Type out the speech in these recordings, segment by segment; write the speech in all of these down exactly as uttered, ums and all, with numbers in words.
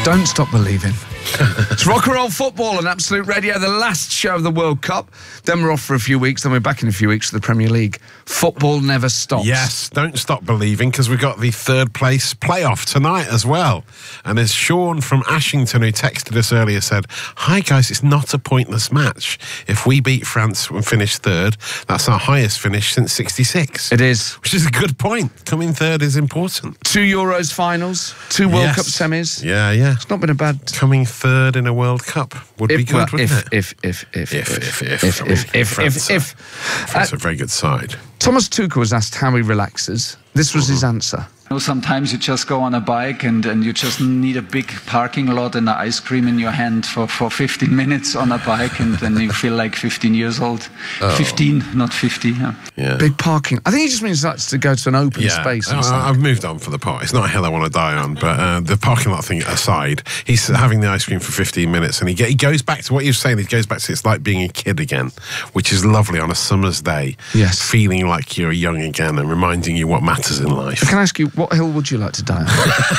Don't stop believing. It's Rock and Roll Football on Absolute Radio, the last show of the World Cup. Then we're off for a few weeks, then we're back in a few weeks for the Premier League. Football never stops. Yes, don't stop believing, because we've got the third place playoff tonight as well. And as Sean from Ashington, who texted us earlier, said, "Hi guys, it's not a pointless match. If we beat France and finish third, that's our highest finish since sixty-six. It is. Which is a good point. Coming third is important. Two Euros finals, two World Yes. Cup semis. Yeah, yeah. It's not been a bad... Coming third in a World Cup would if, be good, well, wouldn't if, it? if, if, if, if, If, if, if. if, I mean, if, if, France if, are- if. France Uh, are a very good side. Thomas Tuchel was asked how he relaxes. This was his answer. You know, sometimes you just go on a bike and, and you just need a big parking lot and an ice cream in your hand for, for fifteen minutes on a bike, and then you feel like fifteen years old. Oh. fifteen, not fifty. Yeah. Yeah. Big parking. I think he just means that's to go to an open space. I, or something. I've moved on for the park. It's not a hill I want to die on, but uh, the parking lot thing aside, he's having the ice cream for fifteen minutes, and he, get, he goes back to what you were saying. He goes back to it's like being a kid again, which is lovely on a summer's day. Yes. Feeling like you're young again and reminding you what matters in life. Can I ask you, what hill would you like to die on?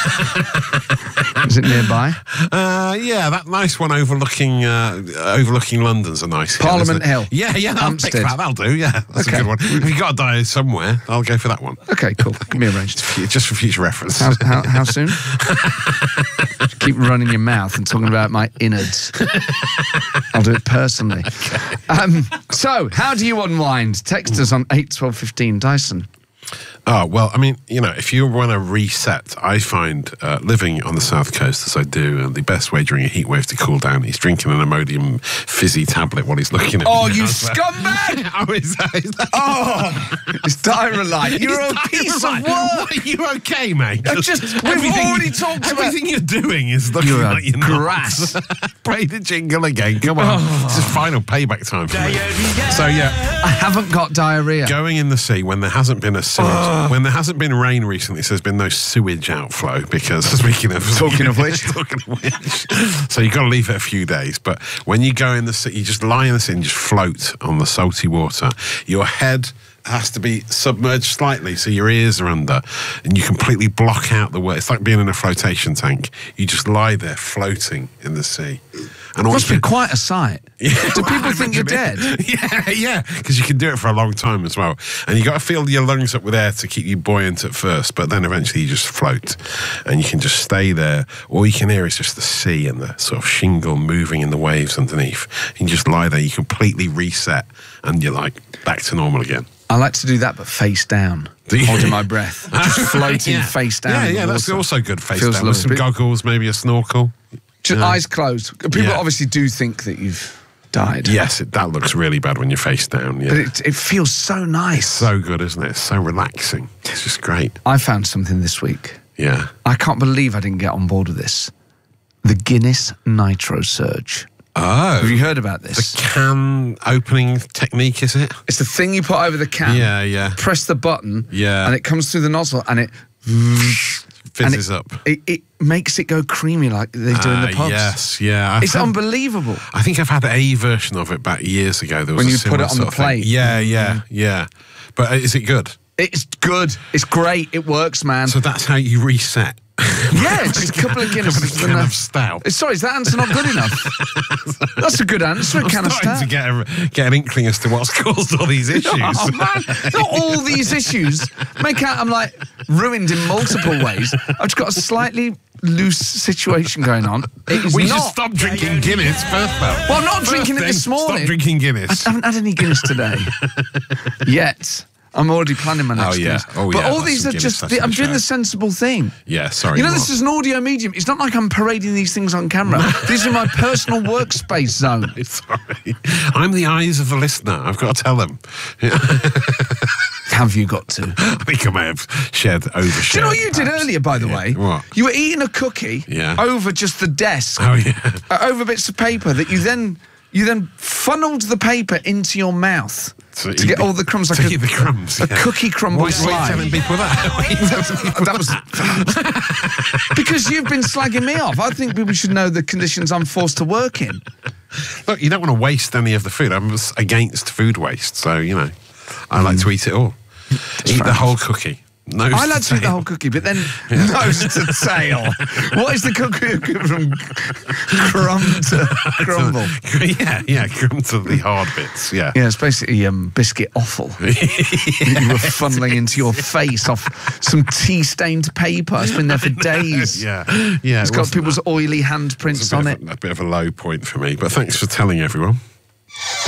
Is it nearby? Uh, yeah, that nice one overlooking uh, overlooking London's a nice hill, Parliament isn't it? Hill. Yeah, yeah, I'll pick Hampstead. that. That'll do. Yeah, that's Okay. a good one. If you've got to die somewhere, I'll go for that one. Okay, cool. Can be arranged. Just for future reference. How, how, how soon? Keep running your mouth and talking about my innards. I'll do it personally. Okay. Um, so, how do you unwind? Text us on eight twelve fifteen. Dyson. Oh, well, I mean, you know, if you want to reset, I find uh, living on the South Coast, as I do, and the best way during a heat wave to cool down is drinking an Imodium fizzy tablet while he's looking at Oh, me. you I was like- scumbag! Oh, is that, is that Oh, it's Diarrhea. You're a It's piece of Diarrhea. work. What, are you okay, mate? I just- we've already talked about- Everything you're doing is looking You're a like you're grass. not. Play the jingle again. Come on. This is final payback time for me. So, yeah. I haven't got diarrhea. Going in the sea when there hasn't been a sewage, when there hasn't been rain recently, so there's been no sewage outflow, because speaking of Talking of which. talking of which, so you've got to leave it a few days. But when you go in the sea, you just lie in the sea and just float on the salty water. Your head has to be submerged slightly, so your ears are under, and you completely block out the world. It's like being in a flotation tank. You just lie there floating in the sea. And It must also- be quite a sight. Yeah, Do well, people I think you're imagine dead? it. Yeah, yeah, because you can do it for a long time as well. And you got to fill your lungs up with air to keep you buoyant at first, but then eventually you just float and you can just stay there. All you can hear is just the sea and the sort of shingle moving in the waves underneath. You just lie there, you completely reset, and you're like back to normal again. I like to do that, but face down. Do you? Holding my breath. Just floating Yeah. face down. Yeah, in yeah, the that's water. also good face Feels down with some lovely. goggles, maybe a snorkel. Just Yeah. eyes closed. People Yeah. obviously do think that you've died. Yes, it, that looks really bad when you're face down. Yeah. But it, it feels so nice. So good, isn't it? It's so relaxing. It's just great. I found something this week. Yeah. I can't believe I didn't get on board with this. The Guinness Nitro Surge. Oh. Have you heard about this? The can opening technique, is it? It's the thing you put over the can. Yeah, yeah. Press the button. Yeah. And it comes through the nozzle and it... Fizzes and up. it, it, it makes it go creamy like they do in the Ah, pubs. Yes, yeah. I've It's had- unbelievable. I think I've had a version of it back years ago. There was When a you put similar it on sort the of thing. plate. Yeah, yeah, yeah. But uh, is it good? It's good. It's great. It works, man. So that's how you reset. Yeah, just a couple of Guinness. A can of stout. Sorry, is that answer not good enough? That's a good answer, a I'm can of starting stout. to get, a, get an inkling as to what's caused all these issues. Oh, man. Not all these issues. Make out I'm like ruined in multiple ways. I've just got a slightly loose situation going on. It is we not. should stop drinking Guinness first, though. Well, I'm not First drinking it thing, this morning. Stop drinking Guinness. I haven't had any Guinness today. Yet. I'm already planning my next Oh, yeah. Guinness. Oh, but yeah, all that's these some are Guinness just, session I'm to doing share. the sensible thing. Yeah, sorry. You know, what? this is an audio medium. It's not like I'm parading these things on camera. These are my personal workspace zone. Sorry. I'm the eyes of the listener. I've got to tell them. Have you got to? I think I may have shared, overshared. Do you know what you did perhaps. earlier, by the Yeah. way? What? You were eating a cookie Yeah. over just the desk, Oh, yeah. uh, over bits of paper that you then you then funnelled the paper into your mouth So to eat get the- all the crumbs. Like to a, eat the crumbs. a yeah. cookie crumble Why, why are you slide. telling people that? Why are you telling people That was because you've been slagging me off. I think people should know the conditions I'm forced to work in. Look, you don't want to waste any of the food. I'm against food waste, so, you know, I like to eat it all. Eat the whole cookie. Nose I like to to eat the tail. whole cookie, but then nose to tail. What is the cookie from crumb to crumble? Yeah, yeah, crumb to the hard bits. Yeah. Yeah, it's basically um, biscuit offal. You were funneling into your face off some tea-stained paper. It's been there for days. Yeah, yeah. It's it got wasn't people's that. oily handprints It's a on bit it. of a, a bit of a low point for me, but thanks for telling everyone.